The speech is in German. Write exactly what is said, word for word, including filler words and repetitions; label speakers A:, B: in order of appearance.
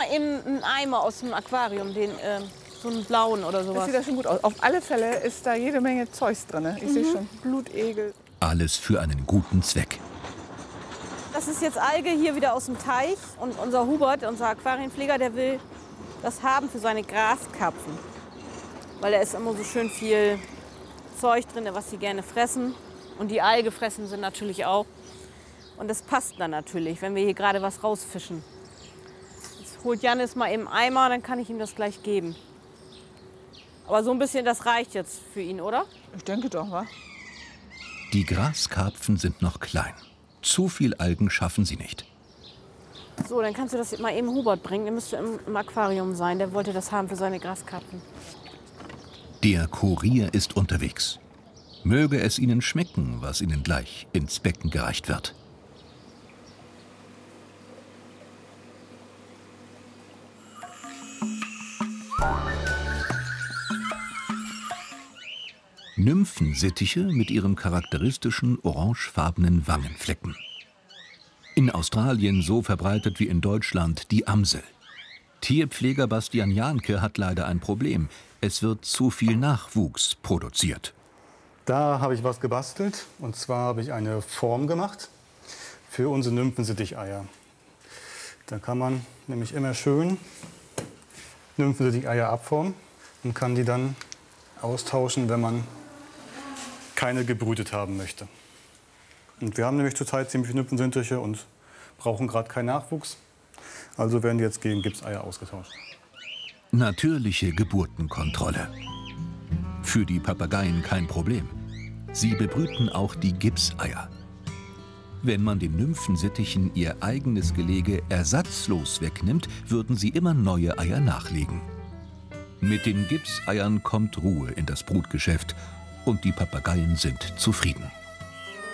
A: eben einen Eimer aus dem Aquarium, den, äh, so einen blauen oder sowas.
B: Das sieht ja schon gut aus. Auf alle Fälle ist da jede Menge Zeugs drin. Ich mhm. sehe schon Blutegel.
C: Alles für einen guten Zweck.
A: Das ist jetzt Alge hier wieder aus dem Teich. Und unser Hubert, unser Aquarienpfleger, der will das haben für seine Graskarpfen. Weil da ist immer so schön viel Zeug drin, was sie gerne fressen. Und die Alge fressen sie natürlich auch. Und das passt dann natürlich, wenn wir hier gerade was rausfischen. Jetzt holt Jannis mal eben Eimer, dann kann ich ihm das gleich geben. Aber so ein bisschen, das reicht jetzt für ihn, oder?
B: Ich denke doch, wa?
C: Die Graskarpfen sind noch klein. Zu viel Algen schaffen sie nicht.
A: So, dann kannst du das mal eben Hubert bringen. Der müsste im, im Aquarium sein. Der wollte das haben für seine Graskarpfen.
C: Der Kurier ist unterwegs. Möge es Ihnen schmecken, was Ihnen gleich ins Becken gereicht wird. Nymphensittiche mit ihren charakteristischen orangefarbenen Wangenflecken. In Australien so verbreitet wie in Deutschland die Amsel. Tierpfleger Bastian Jahnke hat leider ein Problem. Es wird zu viel Nachwuchs produziert.
D: Da habe ich was gebastelt. Und zwar habe ich eine Form gemacht für unsere Nymphensitticheier. Da kann man nämlich immer schön Nymphensitticheier abformen und kann die dann austauschen, wenn man keine gebrütet haben möchte. Und wir haben nämlich zurzeit ziemlich viele Nymphensittiche und brauchen gerade keinen Nachwuchs. Also werden die jetzt gegen Gipseier ausgetauscht.
C: Natürliche Geburtenkontrolle. Für die Papageien kein Problem. Sie bebrüten auch die Gipseier. Wenn man den Nymphensittichen ihr eigenes Gelege ersatzlos wegnimmt, würden sie immer neue Eier nachlegen. Mit den Gipseiern kommt Ruhe in das Brutgeschäft und die Papageien sind zufrieden.